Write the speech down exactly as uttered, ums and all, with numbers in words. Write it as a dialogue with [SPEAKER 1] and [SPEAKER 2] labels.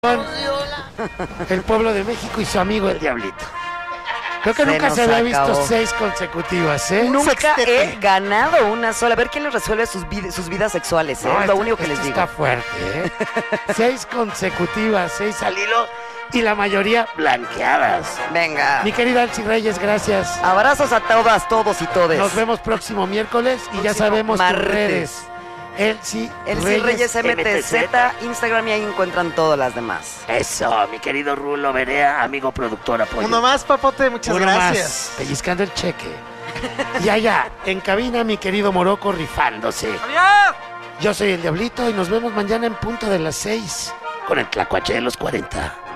[SPEAKER 1] El pueblo de México y su amigo el Diablito. Creo que
[SPEAKER 2] Se
[SPEAKER 1] nunca
[SPEAKER 2] nos
[SPEAKER 1] se había
[SPEAKER 2] acabó.
[SPEAKER 1] visto seis consecutivas, ¿eh?
[SPEAKER 2] Nunca he ganado una sola. A ver quién les resuelve sus, vid- sus vidas sexuales, ¿eh?
[SPEAKER 1] No,
[SPEAKER 2] es lo
[SPEAKER 1] esto-
[SPEAKER 2] único que
[SPEAKER 1] esto
[SPEAKER 2] les digo.
[SPEAKER 1] está fuerte, ¿eh? Seis consecutivas, seis al hilo y la mayoría blanqueadas.
[SPEAKER 2] Venga.
[SPEAKER 1] Mi querida Elsie Reyes, gracias.
[SPEAKER 2] Abrazos a todas, todos y todes.
[SPEAKER 1] Nos vemos próximo miércoles y ya
[SPEAKER 2] Próximo
[SPEAKER 1] sabemos tus
[SPEAKER 2] martes.
[SPEAKER 1] redes. Elsie
[SPEAKER 2] Elsie Reyes M T Z,
[SPEAKER 1] M T Z.
[SPEAKER 2] Instagram, y ahí encuentran todas las demás.
[SPEAKER 1] Eso, mi querido Rulo Berea, amigo productor, apoyo.
[SPEAKER 3] Uno más, papote, muchas
[SPEAKER 1] Uno
[SPEAKER 3] gracias.
[SPEAKER 1] más, pellizcando el cheque. Y allá, en cabina, mi querido Morocco rifándose.
[SPEAKER 3] ¡Adiós!
[SPEAKER 1] Yo soy el Diablito y nos vemos mañana en punto de las seis con el Tlacuache de los cuarenta.